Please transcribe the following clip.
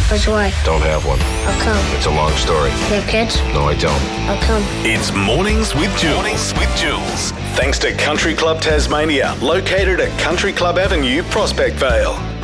Where's your wife? Don't have one. How come? It's a long story. You have kids? No, I don't. How come? It's Mornings with Jules. Thanks to Country Club Tasmania, located at Country Club Avenue, Prospect Vale.